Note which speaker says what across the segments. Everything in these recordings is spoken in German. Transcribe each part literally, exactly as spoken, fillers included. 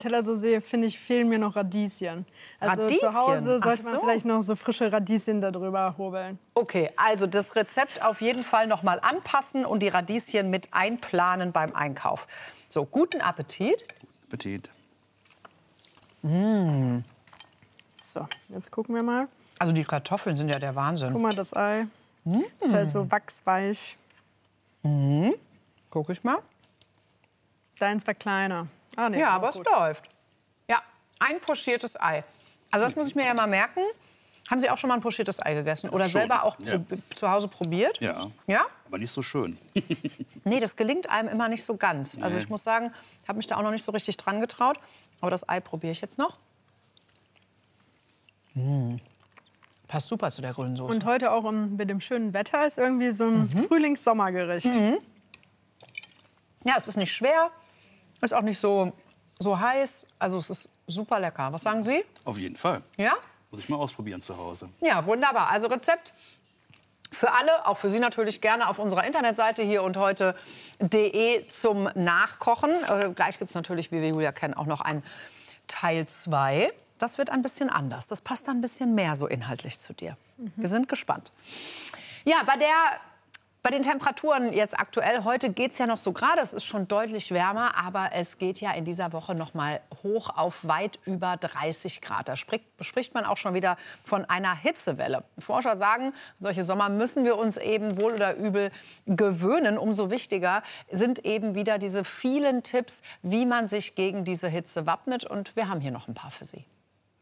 Speaker 1: Teller so sehe, finde ich, fehlen mir noch Radieschen. Also
Speaker 2: Radieschen?
Speaker 1: zu Hause sollte man
Speaker 2: so.
Speaker 1: vielleicht noch so frische Radieschen darüber hobeln.
Speaker 2: Okay, also das Rezept auf jeden Fall noch mal anpassen und die Radieschen mit einplanen beim Einkauf. So, guten Appetit.
Speaker 3: Appetit.
Speaker 2: Mmh.
Speaker 1: So, jetzt gucken wir mal.
Speaker 2: Also die Kartoffeln sind ja der Wahnsinn.
Speaker 1: Guck mal, das Ei.
Speaker 2: Mmh.
Speaker 1: Ist halt so wachsweich.
Speaker 2: Mmh. Guck ich mal.
Speaker 1: Deins war kleiner. Ah, nee,
Speaker 2: ja,
Speaker 1: auch
Speaker 2: aber
Speaker 1: gut.
Speaker 2: es läuft. Ja, ein pochiertes Ei. Also das muss ich mir ja mal merken. Haben Sie auch schon mal ein pochiertes Ei gegessen? Oder
Speaker 3: Schon,
Speaker 2: selber auch
Speaker 3: ja.
Speaker 2: zu Hause probiert?
Speaker 3: Ja,
Speaker 2: Ja?
Speaker 3: aber nicht so schön.
Speaker 2: Nee, das gelingt einem immer nicht so ganz. Also
Speaker 3: Nee.
Speaker 2: ich muss sagen, ich habe mich da auch noch nicht so richtig dran getraut. Aber das Ei probiere ich jetzt noch. Mmh. Passt super zu der grünen Soße.
Speaker 1: Und heute auch um, mit dem schönen Wetter ist irgendwie so ein
Speaker 2: Mhm.
Speaker 1: Frühlings-Sommergericht.
Speaker 2: Mhm. Ja, es ist nicht schwer, ist auch nicht so, so heiß. Also es ist super lecker. Was sagen Sie?
Speaker 3: Auf jeden Fall.
Speaker 2: Ja?
Speaker 3: Muss ich mal ausprobieren zu Hause.
Speaker 2: Ja, wunderbar. Also Rezept für alle, auch für Sie natürlich gerne auf unserer Internetseite hier und heute punkt de zum Nachkochen. Äh, gleich gibt es natürlich, wie wir Julia kennen, auch noch ein Teil zwei. Das wird ein bisschen anders. Das passt dann ein bisschen mehr so inhaltlich zu dir. Mhm. Wir sind gespannt. Ja, bei der... Bei den Temperaturen jetzt aktuell, heute geht es ja noch so gerade, es ist schon deutlich wärmer, aber es geht ja in dieser Woche noch mal hoch auf weit über dreißig Grad. Da spricht, spricht man auch schon wieder von einer Hitzewelle. Forscher sagen, solche Sommer müssen wir uns eben wohl oder übel gewöhnen. Umso wichtiger sind eben wieder diese vielen Tipps, wie man sich gegen diese Hitze wappnet. Und wir haben hier noch ein paar für Sie.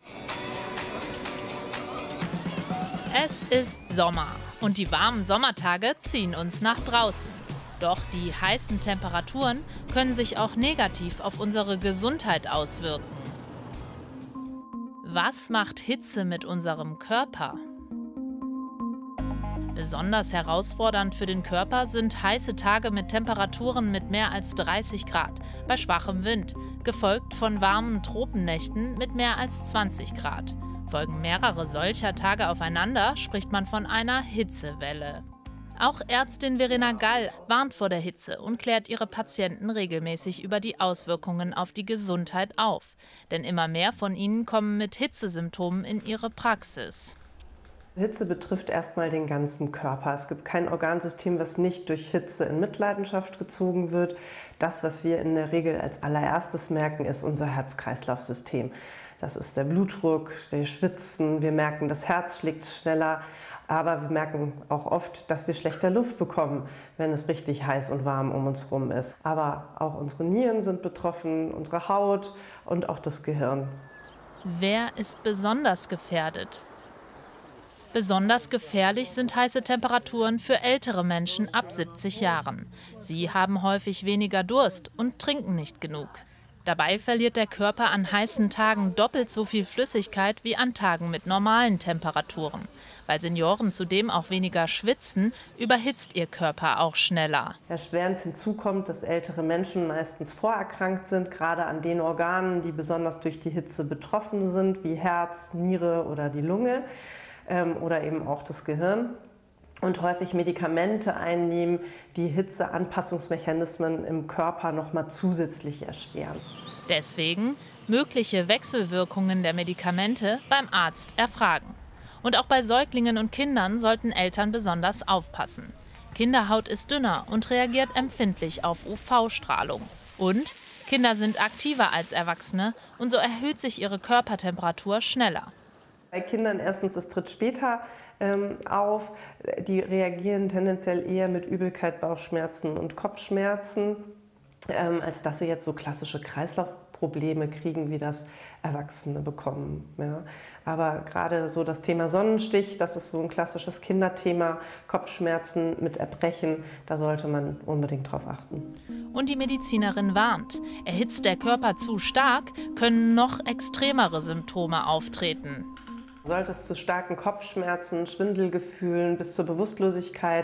Speaker 4: Es ist Sommer und die warmen Sommertage ziehen uns nach draußen. Doch die heißen Temperaturen können sich auch negativ auf unsere Gesundheit auswirken. Was macht Hitze mit unserem Körper? Besonders herausfordernd für den Körper sind heiße Tage mit Temperaturen mit mehr als dreißig Grad, bei schwachem Wind, gefolgt von warmen Tropennächten mit mehr als zwanzig Grad. Folgen mehrere solcher Tage aufeinander, spricht man von einer Hitzewelle. Auch Ärztin Verena Gall warnt vor der Hitze und klärt ihre Patienten regelmäßig über die Auswirkungen auf die Gesundheit auf. Denn immer mehr von ihnen kommen mit Hitzesymptomen in ihre Praxis.
Speaker 5: Hitze betrifft erstmal den ganzen Körper. Es gibt kein Organsystem, was nicht durch Hitze in Mitleidenschaft gezogen wird. Das, was wir in der Regel als allererstes merken, ist unser Herz-Kreislauf-System. Das ist der Blutdruck, der Schwitzen. Wir merken, das Herz schlägt schneller. Aber wir merken auch oft, dass wir schlechter Luft bekommen, wenn es richtig heiß und warm um uns herum ist. Aber auch unsere Nieren sind betroffen, unsere Haut und auch das Gehirn.
Speaker 4: Wer ist besonders gefährdet? Besonders gefährlich sind heiße Temperaturen für ältere Menschen ab siebzig Jahren. Sie haben häufig weniger Durst und trinken nicht genug. Dabei verliert der Körper an heißen Tagen doppelt so viel Flüssigkeit wie an Tagen mit normalen Temperaturen. Weil Senioren zudem auch weniger schwitzen, überhitzt ihr Körper auch schneller.
Speaker 5: Erschwerend hinzu kommt, dass ältere Menschen meistens vorerkrankt sind, gerade an den Organen, die besonders durch die Hitze betroffen sind, wie Herz, Niere oder die Lunge ähm, oder eben auch das Gehirn. Und häufig Medikamente einnehmen, die Hitzeanpassungsmechanismen im Körper noch mal zusätzlich erschweren.
Speaker 4: Deswegen mögliche Wechselwirkungen der Medikamente beim Arzt erfragen. Und auch bei Säuglingen und Kindern sollten Eltern besonders aufpassen. Kinderhaut ist dünner und reagiert empfindlich auf U V-Strahlung. Und Kinder sind aktiver als Erwachsene und so erhöht sich ihre Körpertemperatur schneller.
Speaker 5: Bei Kindern erstens, es tritt später ähm, auf. Die reagieren tendenziell eher mit Übelkeit, Bauchschmerzen und Kopfschmerzen, ähm, als dass sie jetzt so klassische Kreislaufprobleme kriegen, wie das Erwachsene bekommen. Ja. Aber gerade so das Thema Sonnenstich, das ist so ein klassisches Kinderthema, Kopfschmerzen mit Erbrechen, da sollte man unbedingt drauf achten.
Speaker 4: Und die Medizinerin warnt, erhitzt der Körper zu stark, können noch extremere Symptome auftreten.
Speaker 5: Sollte es zu starken Kopfschmerzen, Schwindelgefühlen bis zur Bewusstlosigkeit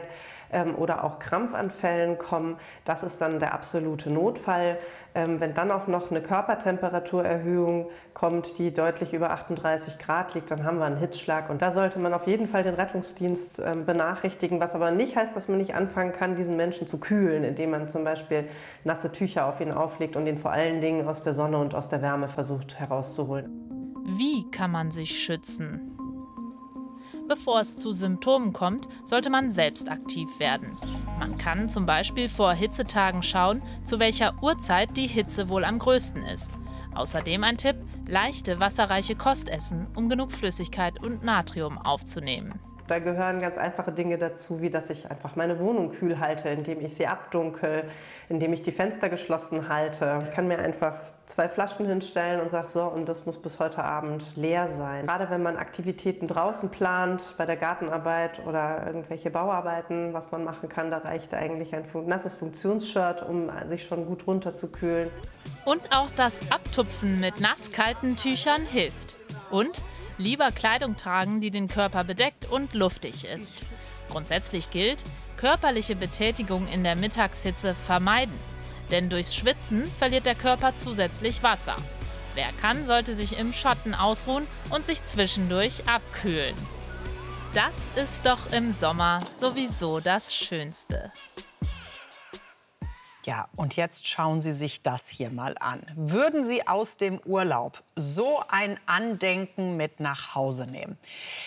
Speaker 5: ähm, oder auch Krampfanfällen kommen. Das ist dann der absolute Notfall. Ähm, wenn dann auch noch eine Körpertemperaturerhöhung kommt, die deutlich über achtunddreißig Grad liegt, dann haben wir einen Hitzschlag. Und da sollte man auf jeden Fall den Rettungsdienst äh, benachrichtigen, was aber nicht heißt, dass man nicht anfangen kann, diesen Menschen zu kühlen, indem man zum Beispiel nasse Tücher auf ihn auflegt und ihn vor allen Dingen aus der Sonne und aus der Wärme versucht herauszuholen.
Speaker 4: Wie kann man sich schützen? Bevor es zu Symptomen kommt, sollte man selbst aktiv werden. Man kann zum Beispiel vor Hitzetagen schauen, zu welcher Uhrzeit die Hitze wohl am größten ist. Außerdem ein Tipp: leichte, wasserreiche Kost essen, um genug Flüssigkeit und Natrium aufzunehmen.
Speaker 5: Da gehören ganz einfache Dinge dazu, wie dass ich einfach meine Wohnung kühl halte, indem ich sie abdunkel, indem ich die Fenster geschlossen halte. Ich kann mir einfach zwei Flaschen hinstellen und sage so, und das muss bis heute Abend leer sein. Gerade wenn man Aktivitäten draußen plant, bei der Gartenarbeit oder irgendwelche Bauarbeiten, was man machen kann, da reicht eigentlich ein nasses Funktionsshirt, um sich schon gut runterzukühlen.
Speaker 4: Und auch das Abtupfen mit nasskalten Tüchern hilft. Und lieber Kleidung tragen, die den Körper bedeckt und luftig ist. Grundsätzlich gilt, körperliche Betätigung in der Mittagshitze vermeiden. Denn durchs Schwitzen verliert der Körper zusätzlich Wasser. Wer kann, sollte sich im Schatten ausruhen und sich zwischendurch abkühlen. Das ist doch im Sommer sowieso das Schönste.
Speaker 2: Ja, und jetzt schauen Sie sich das hier mal an. Würden Sie aus dem Urlaub so ein Andenken mit nach Hause nehmen?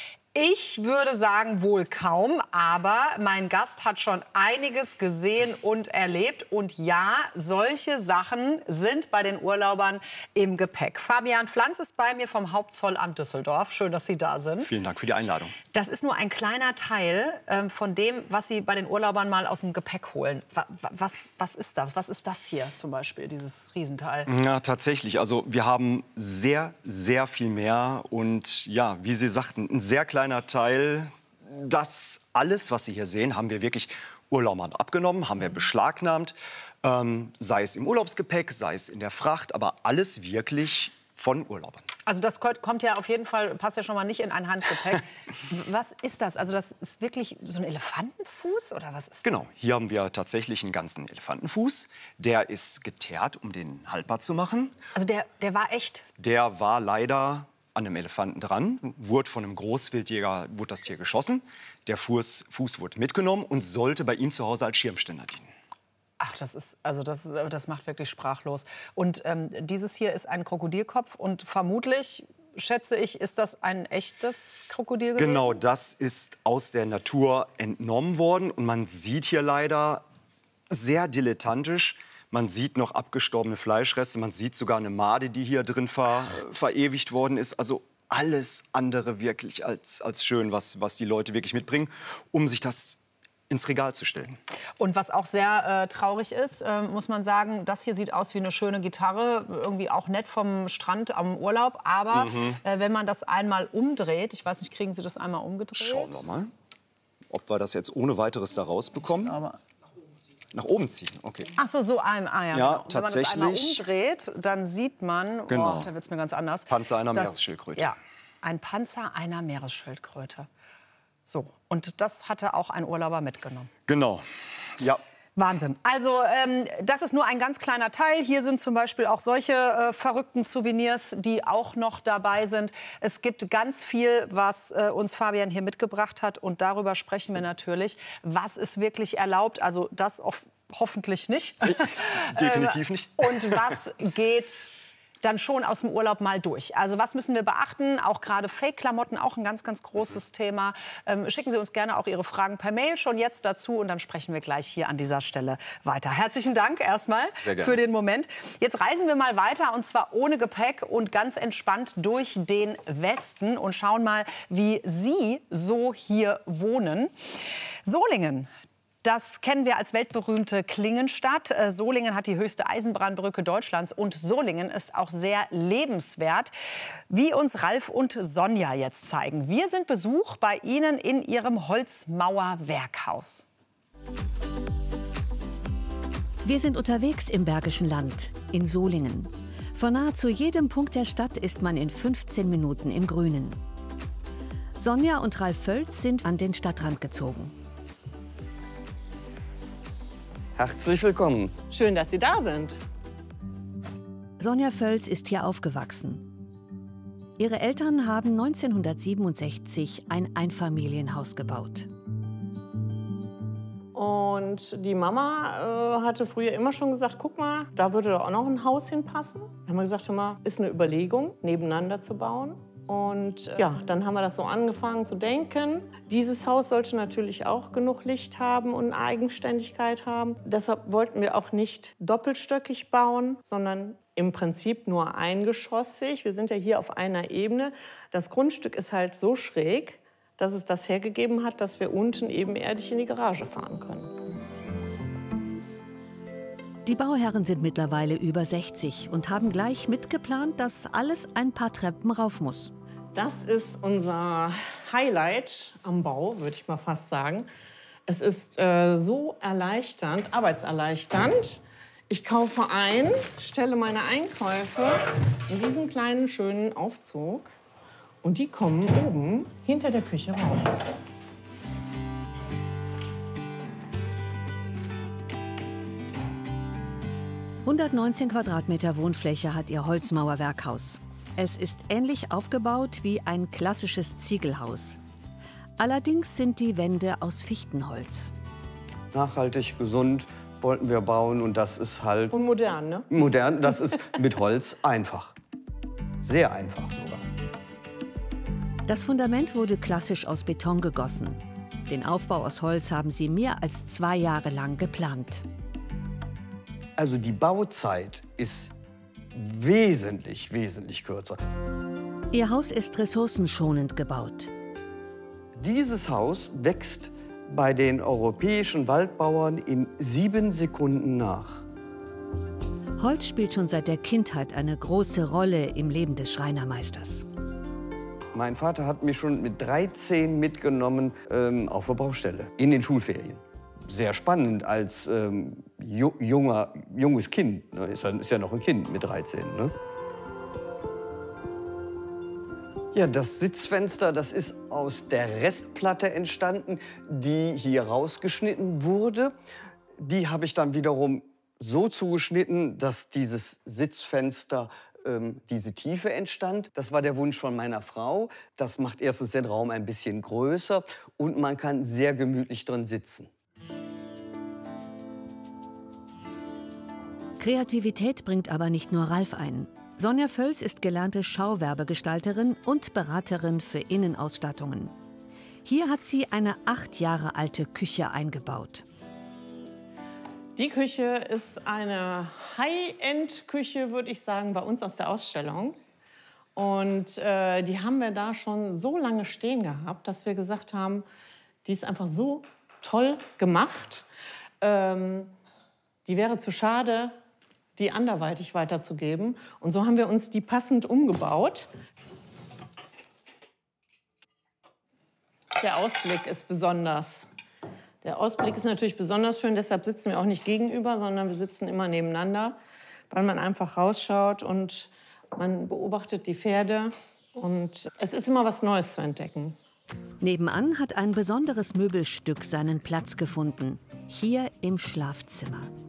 Speaker 2: Ich würde sagen, wohl kaum, aber mein Gast hat schon einiges gesehen und erlebt. Und ja, solche Sachen sind bei den Urlaubern im Gepäck. Fabian Pflanz ist bei mir vom Hauptzollamt Düsseldorf. Schön, dass Sie da sind.
Speaker 3: Vielen Dank für die Einladung.
Speaker 2: Das ist nur ein kleiner Teil äh, von dem, was Sie bei den Urlaubern mal aus dem Gepäck holen. Was, was, was ist das? Was ist das hier zum Beispiel, dieses Riesenteil?
Speaker 6: Ja, tatsächlich. Also wir haben sehr, sehr viel mehr. Und ja, wie Sie sagten, ein sehr kleiner Teil. Das alles, was Sie hier sehen, haben wir wirklich Urlaubern abgenommen, haben wir beschlagnahmt. Ähm, sei es im Urlaubsgepäck, sei es in der Fracht, aber alles wirklich von Urlaubern.
Speaker 2: Also das kommt ja auf jeden Fall, passt ja schon mal nicht in ein Handgepäck. Was ist das? Also das ist wirklich so ein Elefantenfuß oder was ist das?
Speaker 6: Genau, hier haben wir tatsächlich einen ganzen Elefantenfuß. Der ist geteert, um den haltbar zu machen.
Speaker 2: Also der, der war echt?
Speaker 6: Der war leider an einem Elefanten dran, wurde von einem Großwildjäger wurde das Tier geschossen. Der Fuß, Fuß wurde mitgenommen und sollte bei ihm zu Hause als Schirmständer dienen.
Speaker 2: Ach, das ist, also das, das macht wirklich sprachlos. Und ähm, dieses hier ist ein Krokodilkopf und vermutlich, schätze ich, ist das ein echtes Krokodil gewesen?
Speaker 6: Genau, das ist aus der Natur entnommen worden und man sieht hier leider sehr dilettantisch, man sieht noch abgestorbene Fleischreste, man sieht sogar eine Made, die hier drin ver, verewigt worden ist. Also alles andere wirklich als, als schön, was, was die Leute wirklich mitbringen, um sich das ins Regal zu stellen.
Speaker 2: Und was auch sehr äh, traurig ist, äh, muss man sagen, das hier sieht aus wie eine schöne Gitarre, irgendwie auch nett vom Strand am Urlaub. Aber mhm. äh, wenn man das einmal umdreht, ich weiß nicht, kriegen Sie das einmal umgedreht?
Speaker 6: Schauen wir mal, ob wir das jetzt ohne weiteres da rausbekommen.
Speaker 2: Aber
Speaker 6: nach oben ziehen, okay.
Speaker 2: Ach so, so ein, ah ja,
Speaker 6: ja
Speaker 2: genau.
Speaker 6: tatsächlich.
Speaker 2: Wenn man das einmal umdreht, dann sieht man,
Speaker 6: genau.
Speaker 2: oh, da wird es mir ganz anders.
Speaker 6: Panzer einer
Speaker 2: das,
Speaker 6: Meeresschildkröte.
Speaker 2: Ja, ein Panzer einer Meeresschildkröte. So, und das hatte auch ein Urlauber mitgenommen.
Speaker 6: Genau, ja.
Speaker 2: Wahnsinn. Also ähm, das ist nur ein ganz kleiner Teil. Hier sind zum Beispiel auch solche äh, verrückten Souvenirs, die auch noch dabei sind. Es gibt ganz viel, was äh, uns Fabian hier mitgebracht hat. Und darüber sprechen wir natürlich. Was ist wirklich erlaubt? Also das off- hoffentlich nicht.
Speaker 6: Definitiv nicht.
Speaker 2: Und was geht dann schon aus dem Urlaub mal durch. Also was müssen wir beachten? Auch gerade Fake-Klamotten, auch ein ganz, ganz großes Thema. Ähm, schicken Sie uns gerne auch Ihre Fragen per Mail schon jetzt dazu und dann sprechen wir gleich hier an dieser Stelle weiter. Herzlichen Dank erstmal für den Moment. Jetzt reisen wir mal weiter und zwar ohne Gepäck und ganz entspannt durch den Westen und schauen mal, wie Sie so hier wohnen. Solingen. Das kennen wir als weltberühmte Klingenstadt. Solingen hat die höchste Eisenbahnbrücke Deutschlands und Solingen ist auch sehr lebenswert, wie uns Ralf und Sonja jetzt zeigen. Wir sind Besuch bei Ihnen in Ihrem Holzmauerwerkhaus.
Speaker 7: Wir sind unterwegs im Bergischen Land, in Solingen. Von nahezu jedem Punkt der Stadt ist man in fünfzehn Minuten im Grünen. Sonja und Ralf Völz sind an den Stadtrand gezogen.
Speaker 8: Herzlich willkommen.
Speaker 5: Schön, dass Sie da sind.
Speaker 7: Sonja Völz ist hier aufgewachsen. Ihre Eltern haben neunzehnhundertsiebenundsechzig ein Einfamilienhaus gebaut.
Speaker 5: Und die Mama äh, hatte früher immer schon gesagt, guck mal, da würde doch auch noch ein Haus hinpassen. Dann haben wir gesagt, hör mal, ist eine Überlegung, nebeneinander zu bauen. Und äh, ja, dann haben wir das so angefangen zu denken. Dieses Haus sollte natürlich auch genug Licht haben und Eigenständigkeit haben. Deshalb wollten wir auch nicht doppelstöckig bauen, sondern im Prinzip nur eingeschossig. Wir sind ja hier auf einer Ebene. Das Grundstück ist halt so schräg, dass es das hergegeben hat, dass wir unten ebenerdig in die Garage fahren können.
Speaker 7: Die Bauherren sind mittlerweile über sechzig und haben gleich mitgeplant, dass alles ein paar Treppen rauf muss.
Speaker 5: Das ist unser Highlight am Bau, würde ich mal fast sagen. Es ist äh, so erleichternd, arbeitserleichternd. Ich kaufe ein, stelle meine Einkäufe in diesen kleinen, schönen Aufzug. Und die kommen oben hinter der Küche raus.
Speaker 7: hundertneunzehn Quadratmeter Wohnfläche hat ihr Holzmauerwerkhaus. Es ist ähnlich aufgebaut wie ein klassisches Ziegelhaus. Allerdings sind die Wände aus Fichtenholz.
Speaker 8: Nachhaltig, gesund wollten wir bauen und das ist halt...
Speaker 5: Und modern, ne?
Speaker 8: Modern, das ist mit Holz einfach. Sehr einfach sogar.
Speaker 7: Das Fundament wurde klassisch aus Beton gegossen. Den Aufbau aus Holz haben sie mehr als zwei Jahre lang geplant.
Speaker 8: Also die Bauzeit ist wesentlich, wesentlich kürzer.
Speaker 7: Ihr Haus ist ressourcenschonend gebaut.
Speaker 8: Dieses Haus wächst bei den europäischen Waldbauern in sieben Sekunden nach.
Speaker 7: Holz spielt schon seit der Kindheit eine große Rolle im Leben des Schreinermeisters.
Speaker 8: Mein Vater hat mich schon mit dreizehn mitgenommen ähm, auf der Baustelle, in den Schulferien. Sehr spannend als ähm, ju junger, junges Kind. Ne? Ist, ja, ist ja noch ein Kind mit dreizehn. Ne? Ja, das Sitzfenster, das ist aus der Restplatte entstanden, die hier rausgeschnitten wurde. Die habe ich dann wiederum so zugeschnitten, dass dieses Sitzfenster ähm, diese Tiefe entstand. Das war der Wunsch von meiner Frau. Das macht erstens den Raum ein bisschen größer und man kann sehr gemütlich drin sitzen.
Speaker 7: Kreativität bringt aber nicht nur Ralf ein. Sonja Völz ist gelernte Schauwerbegestalterin und Beraterin für Innenausstattungen. Hier hat sie eine acht Jahre alte Küche eingebaut.
Speaker 5: Die Küche ist eine High-End-Küche, würde ich sagen, bei uns aus der Ausstellung. Und äh, die haben wir da schon so lange stehen gehabt, dass wir gesagt haben, die ist einfach so toll gemacht. Ähm, die wäre zu schade, die anderweitig weiterzugeben. Und so haben wir uns die passend umgebaut. Der Ausblick ist besonders. Der Ausblick ist natürlich besonders schön, deshalb sitzen wir auch nicht gegenüber, sondern wir sitzen immer nebeneinander, weil man einfach rausschaut und man beobachtet die Pferde. Und es ist immer was Neues zu entdecken.
Speaker 7: Nebenan hat ein besonderes Möbelstück seinen Platz gefunden. Hier im Schlafzimmer.